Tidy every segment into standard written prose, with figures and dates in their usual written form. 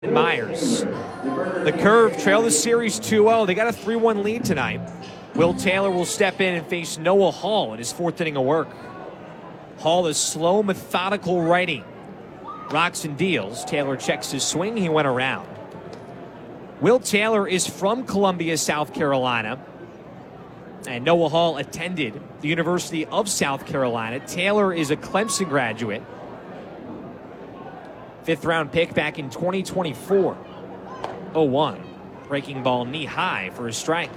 Myers. The Curve trail the series 2-0. They got a 3-1 lead tonight. Will Taylor will step in and face Noah Hall in his fourth inning of work. Hall is slow, methodical righty. Rocks and deals. Taylor checks his swing. He went around. Will Taylor is from Columbia, South Carolina. And Noah Hall attended the University of South Carolina. Taylor is a Clemson graduate. Fifth round pick back in 2024. 0-1. Breaking ball knee high for a strike.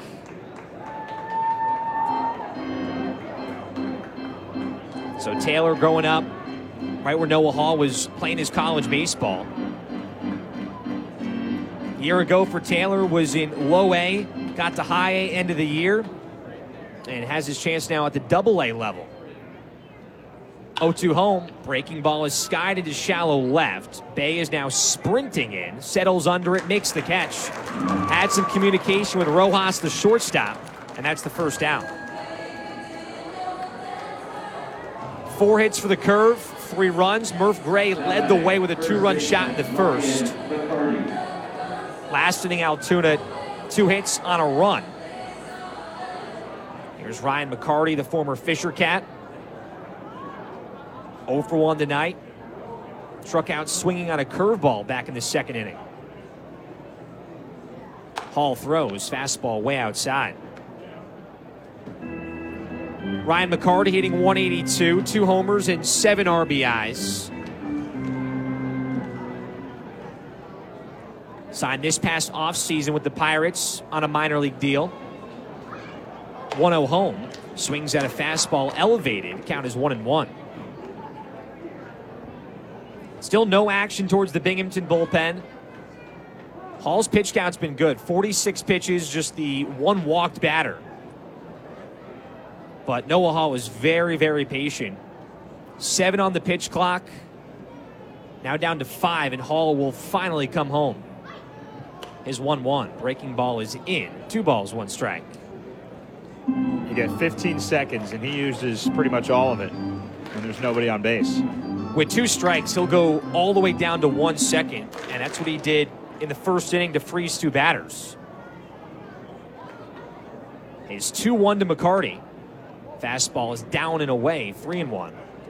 So Taylor growing up right where Noah Hall was playing his college baseball. A year ago for Taylor was in low A, got to high A end of the year, and has his chance now at the double A level. 0-2 home. Breaking ball is skied into shallow left. Bay is now sprinting in, settles under it, makes the catch. Had some communication with Rojas, the shortstop, and that's the first out. 4 hits for the Curve, 3 runs. Murph Gray led the way with a 2-run shot in the first. Last inning, Altoona, 2 hits on a run. Here's Ryan McCarty, the former Fisher Cat. 0 for 1 tonight. Struck out swinging on a curveball back in the second inning. Hall throws, fastball way outside. Ryan McCarty hitting 182, 2 homers and 7 RBIs. Signed this past offseason with the Pirates on a minor league deal. 1-0 home. Swings at a fastball elevated. Count is 1-1. Still no action towards the Binghamton bullpen. Hall's pitch count's been good. 46 pitches, just the 1 walked batter. But Noah Hall was very, very patient. 7 on the pitch clock. Now down to 5, and Hall will finally come home. His 1-1. Breaking ball is in. 2 balls, 1 strike. You get 15 seconds, and he uses pretty much all of it when there's nobody on base. With 2 strikes, he'll go all the way down to 1 second, and that's what he did in the first inning to freeze 2 batters. It's 2-1 to McCarty. Fastball is down and away, 3-1.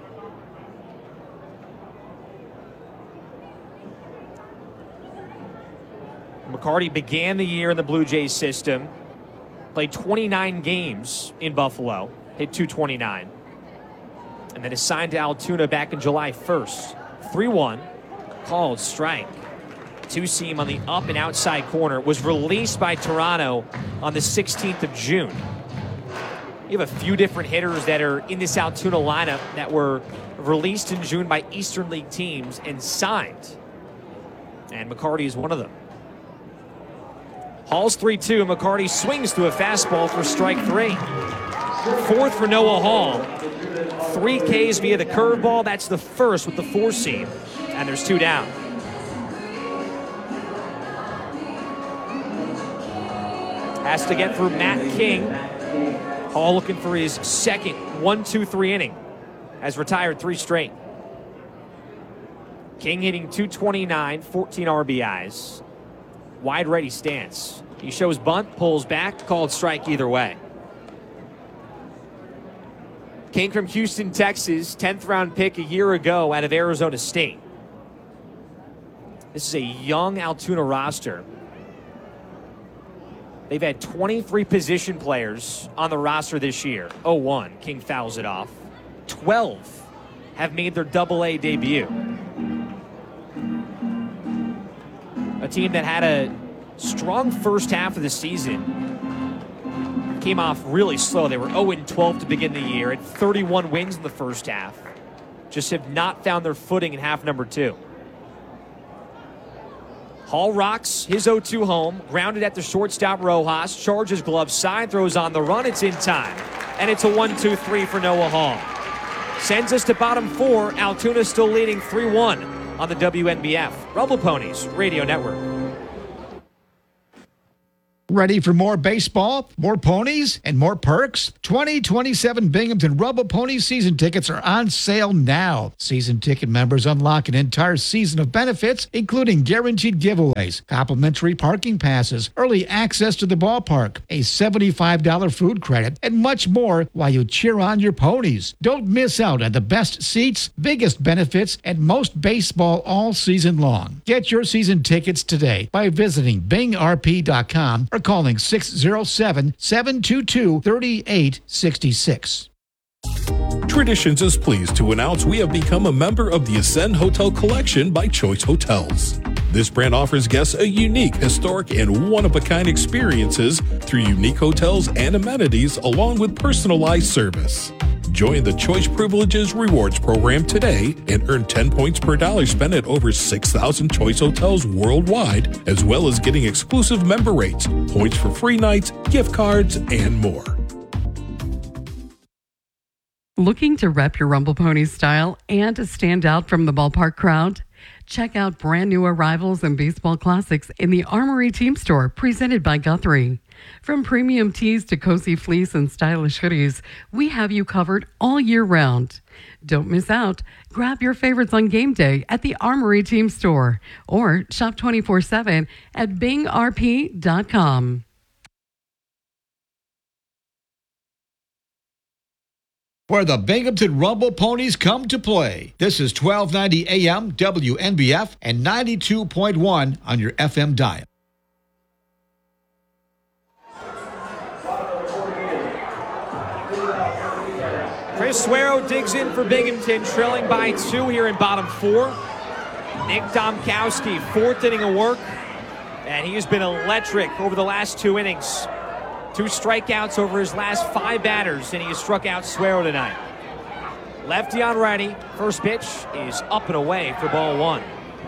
McCarty began the year in the Blue Jays system, played 29 games in Buffalo, hit .229. And then assigned to Altoona back in July 1st. 3-1, called strike. 2-seam on the up and outside corner. Was released by Toronto on the 16th of June. You have a few different hitters that are in this Altoona lineup that were released in June by Eastern League teams and signed. And McCarty is one of them. Hall's 3-2. McCarty swings to a fastball for strike 3. 4th for Noah Hall. 3 Ks via the curveball. That's the first with the 4-seam. And there's 2 down. Has to get through Matt King. Hall looking for his second 1-2-3 inning. Has retired 3 straight. King hitting .229, 14 RBIs. Wide ready stance. He shows bunt, pulls back, called strike either way. Came from Houston, Texas, 10th round pick a year ago out of Arizona State. This is a young Altoona roster. They've had 23 position players on the roster this year. 0-1, King fouls it off. 12 have made their Double-A debut. A team that had a strong first half of the season. Came off really slow. They were 0-12 to begin the year at 31 wins in the first half. Just have not found their footing in half number 2. Hall rocks his 0-2 home, grounded at the shortstop Rojas, charges glove side, throws on the run, it's in time. And it's a 1-2-3 for Noah Hall. Sends us to bottom 4, Altoona still leading 3-1 on the WNBF. Rumble Ponies Radio Network. Ready for more baseball, more ponies, and more perks? 2027 Binghamton Rumble Pony season tickets are on sale now. Season ticket members unlock an entire season of benefits, including guaranteed giveaways, complimentary parking passes, early access to the ballpark, a $75 food credit, and much more while you cheer on your ponies. Don't miss out on the best seats, biggest benefits, and most baseball all season long. Get your season tickets today by visiting bingrp.com or calling 607-722-3866. Traditions is pleased to announce we have become a member of the Ascend Hotel Collection by Choice Hotels. This brand offers guests a unique, historic, and one-of-a-kind experiences through unique hotels and amenities along with personalized service. Join the Choice Privileges Rewards Program today and earn 10 points per dollar spent at over 6,000 Choice hotels worldwide, as well as getting exclusive member rates, points for free nights, gift cards, and more. Looking to rep your Rumble Pony style and to stand out from the ballpark crowd? Check out brand new arrivals and baseball classics in the Armory Team Store, presented by Guthrie. From premium tees to cozy fleece and stylish hoodies, we have you covered all year round. Don't miss out. Grab your favorites on game day at the Armory Team Store or shop 24/7 at bingrp.com. Where the Binghamton Rumble Ponies come to play. This is 1290 AM WNBF and 92.1 on your FM dial. Chris Suero digs in for Binghamton, trailing by 2 here in bottom 4. Nick Domkowski, 4th inning of work, and he has been electric over the last 2 innings. 2 strikeouts over his last 5 batters, and he has struck out Suero tonight. Lefty on righty. First pitch is up and away for ball 1.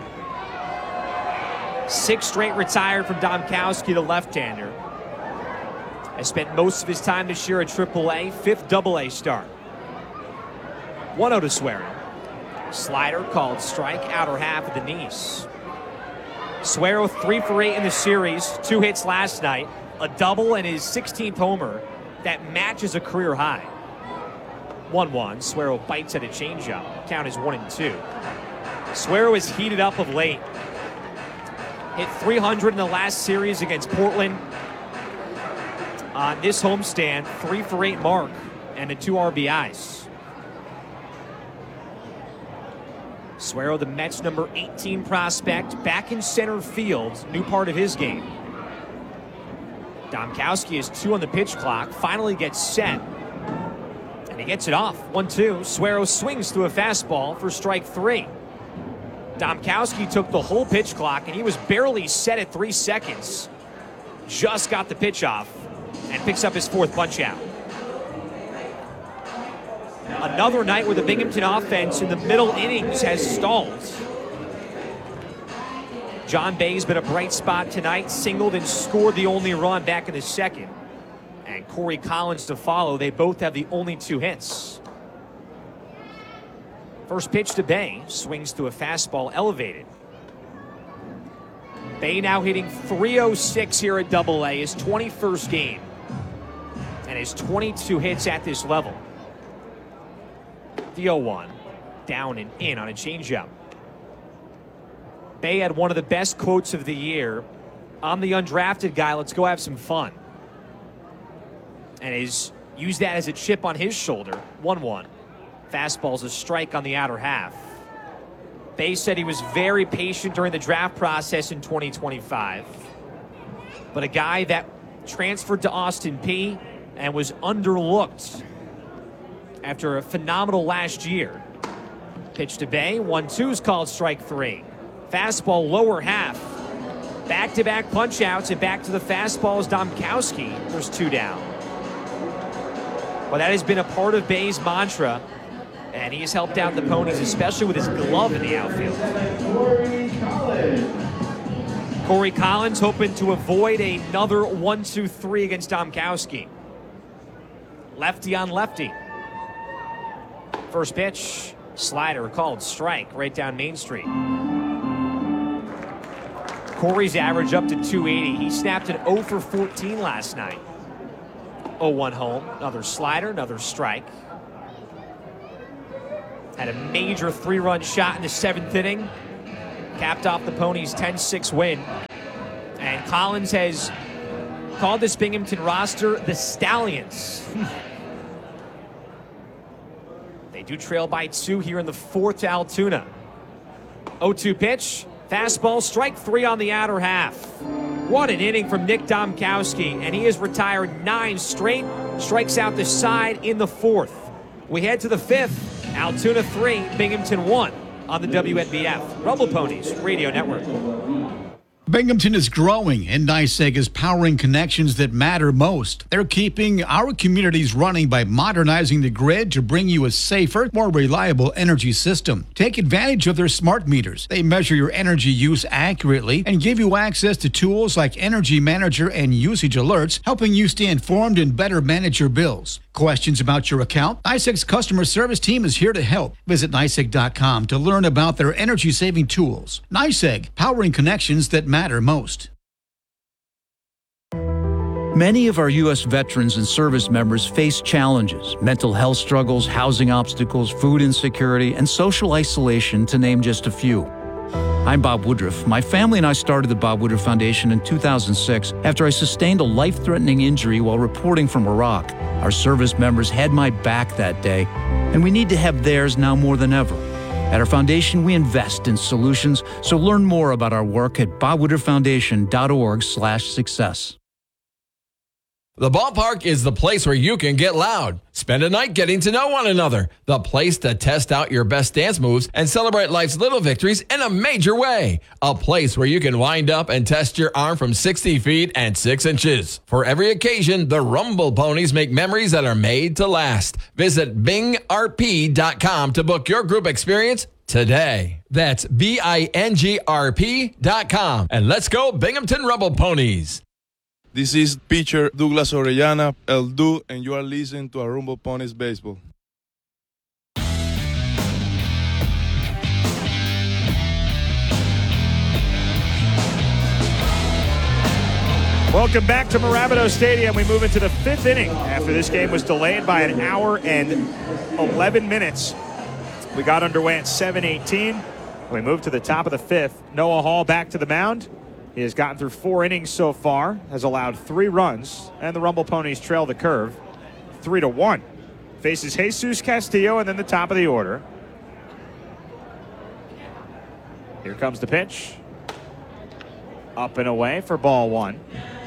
6 straight retired from Domkowski, the left-hander. Has spent most of his time this year at AAA, 5th AA start. 1-0 to Suero. Slider called strike, outer half of the knees. Suero 3 for 8 in the series, 2 hits last night, a double and his 16th homer that matches a career high. 1-1. Suero bites at a changeup. Count is 1-2. Suero is heated up of late. Hit 300 in the last series against Portland. On this homestand, 3 for 8 mark and the 2 RBIs. Suero, the Mets' number 18 prospect, back in center field, new part of his game. Domkowski is 2 on the pitch clock, finally gets set, and he gets it off. 1-2. Suero swings through a fastball for strike 3. Domkowski took the whole pitch clock, and he was barely set at 3 seconds. Just got the pitch off and picks up his 4th punch out. Another night where the Binghamton offense in the middle innings has stalled. John Bay's been a bright spot tonight, singled and scored the only run back in the 2nd. And Corey Collins to follow. They both have the only 2 hits. First pitch to Bay, swings through a fastball elevated. Bay now hitting .306 here at AA, his 21st game. And his 22 hits at this level. The 0-1, down and in on a changeup. Bay had one of the best quotes of the year. I'm the undrafted guy, let's go have some fun. And he's used that as a chip on his shoulder. 1-1. Fastball's a strike on the outer half. Bay said he was very patient during the draft process in 2025. But a guy that transferred to Austin Peay and was underlooked after a phenomenal last year. Pitch to Bay, 1-2 is called strike 3. Fastball lower half. Back-to-back punch-outs and back to the fastball is Domkowski. There's 2 down. Well, that has been a part of Bay's mantra, and he has helped out the Ponies, especially with his glove in the outfield. Corey Collins hoping to avoid another 1-2-3 against Domkowski. Lefty on lefty. First pitch, slider called strike right down Main Street. Corey's average up to 280. He snapped an 0 for 14 last night. 0-1 home. Another slider, another strike. Had a major 3-run shot in the 7th inning. Capped off the Ponies' 10-6 win. And Collins has called this Binghamton roster the Stallions. They do trail by 2 here in the 4th to Altoona. 0-2 pitch. Fastball, strike 3 on the outer half. What an inning from Nick Domkowski, and he has retired 9 straight. Strikes out the side in the 4th. We head to the 5th. Altoona 3, Binghamton 1 on the WNBF Rumble Ponies Radio Network. Binghamton is growing, and NYSEG is powering connections that matter most. They're keeping our communities running by modernizing the grid to bring you a safer, more reliable energy system. Take advantage of their smart meters. They measure your energy use accurately and give you access to tools like Energy Manager and usage alerts, helping you stay informed and better manage your bills. Questions about your account? NYSEG's customer service team is here to help. Visit NYSEG.com to learn about their energy-saving tools. NYSEG, powering connections that matter most. Many of our U.S. veterans and service members face challenges: mental health struggles, housing obstacles, food insecurity, and social isolation, to name just a few. I'm Bob Woodruff. My family and I started the Bob Woodruff Foundation in 2006 after I sustained a life-threatening injury while reporting from Iraq. Our service members had my back that day, and we need to have theirs now more than ever. At our foundation, we invest in solutions, so learn more about our work at bobwoodrufffoundation.org/success. The ballpark is the place where you can get loud, spend a night getting to know one another, the place to test out your best dance moves and celebrate life's little victories in a major way, a place where you can wind up and test your arm from 60 feet and 6 inches. For every occasion, the Rumble Ponies make memories that are made to last. Visit bingrp.com to book your group experience today. That's bingrp.com. And let's go Binghamton Rumble Ponies. This is pitcher Douglas Orellana, El Du, and you are listening to Rumble Ponies Baseball. Welcome back to Mirabito Stadium. We move into the 5th inning after this game was delayed by an hour and 11 minutes. We got underway at 7:18. We move to the top of the 5th. Noah Hall back to the mound. He has gotten through 4 innings so far, has allowed 3 runs, and the Rumble Ponies trail the curve 3-1. Faces Jesus Castillo and then the top of the order. Here comes the pitch. Up and away for ball 1.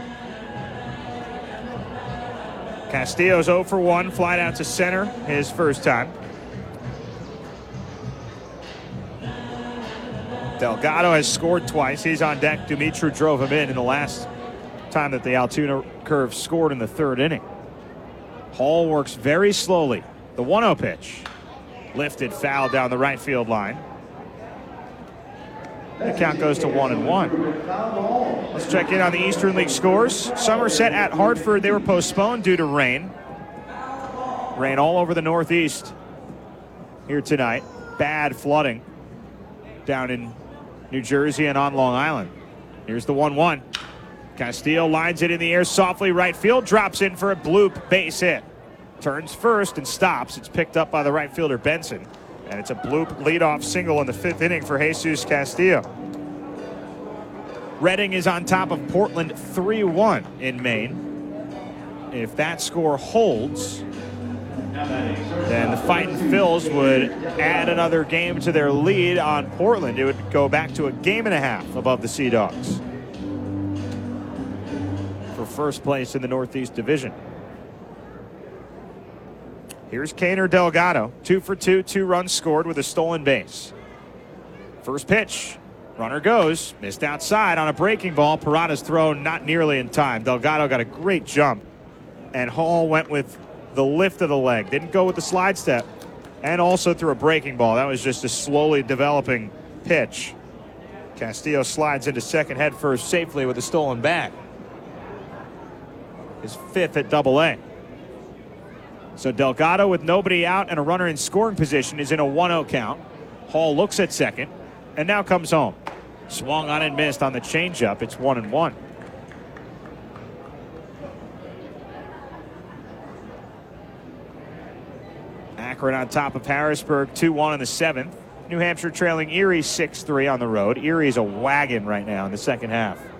Castillo's 0 for 1, fly down to center, his first time. Delgado has scored twice. He's on deck. Dumitru drove him in the last time that the Altoona Curve scored in the 3rd inning. Hall works very slowly. The 1-0 pitch. Lifted foul down the right field line. The count goes to 1-1. Let's check in on the Eastern League scores. Somerset at Hartford, they were postponed due to rain. Rain all over the Northeast here tonight. Bad flooding down in New Jersey and on Long Island. Here's the 1-1. Castillo lines it in the air softly, right field, drops in for a bloop base hit. Turns first and stops. It's picked up by the right fielder Benson. And it's a bloop leadoff single in the 5th inning for Jesus Castillo. Reading is on top of Portland 3-1 in Maine. If that score holds, then the Fightin' Phils would add another game to their lead on Portland. It would go back to a 1.5 games above the Sea Dogs for first place in the Northeast Division. Here's Kaner Delgado, 2 for 2, 2 runs scored with a stolen base. First pitch, runner goes, missed outside on a breaking ball. Parada's throw not nearly in time. Delgado got a great jump, and Hall went with the lift of the leg. Didn't go with the slide step, and also threw a breaking ball. That was just a slowly developing pitch. Castillo slides into second head first safely with a stolen bag. His 5th at Double-A. So Delgado, with nobody out and a runner in scoring position, is in a 1-0 count. Hall looks at second and now comes home. Swung on and missed on the changeup. It's 1-1. Akron on top of Harrisburg, 2-1 in the 7th. New Hampshire trailing Erie 6-3 on the road. Erie is a wagon right now in the second half.